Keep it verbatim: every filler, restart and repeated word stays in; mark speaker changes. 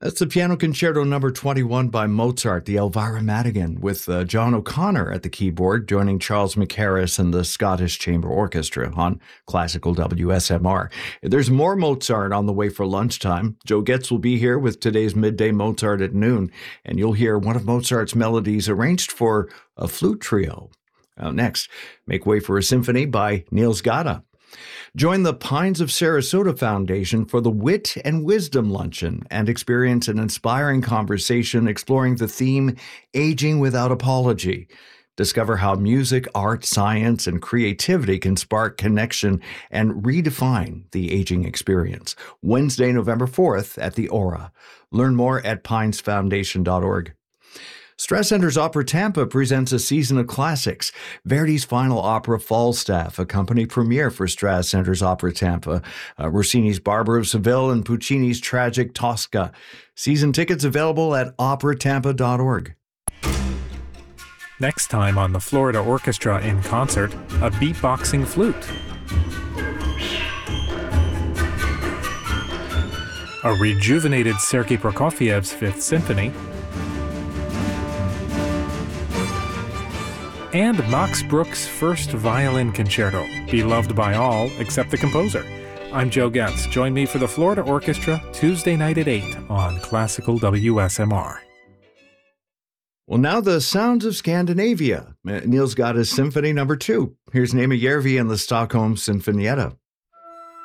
Speaker 1: That's the Piano Concerto number twenty-one by Mozart, the Elvira Madigan, with uh, John O'Connor at the keyboard, joining Charles McHarris and the Scottish Chamber Orchestra on Classical W S M R. There's more Mozart on the way for lunchtime. Joe Getz will be here with today's Midday Mozart at noon, and you'll hear one of Mozart's melodies arranged for a flute trio. Uh, next, make way for a symphony by Niels Gade. Join the Pines of Sarasota Foundation for the Wit and Wisdom Luncheon and experience an inspiring conversation exploring the theme Aging Without Apology. Discover how music, art, science, and creativity can spark connection and redefine the aging experience. Wednesday, November fourth at the Aura. Learn more at pines foundation dot org. Stress Center's Opera Tampa presents a season of classics. Verdi's final opera, Falstaff, a company premiere for Strauss Center's Opera Tampa. Uh, Rossini's Barber of Seville and Puccini's tragic Tosca. Season tickets available at opera tampa dot org.
Speaker 2: Next time on the Florida Orchestra in Concert, a beatboxing flute. A rejuvenated Sergei Prokofiev's Fifth Symphony. And Max Bruch's first violin concerto, beloved by all except the composer. I'm Joe Getz. Join me for the Florida Orchestra Tuesday night at eight on Classical W S M R.
Speaker 1: Well, now the sounds of Scandinavia. Niels Gade's Symphony Number Two. Here's Nema Järvi and the Stockholm Sinfonietta.